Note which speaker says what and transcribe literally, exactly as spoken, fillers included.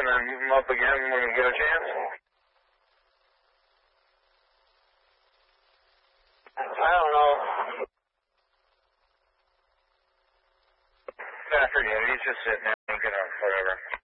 Speaker 1: and then move them up again when you get a chance?
Speaker 2: I don't know.
Speaker 1: I forget it. He's just sitting there thinking or whatever.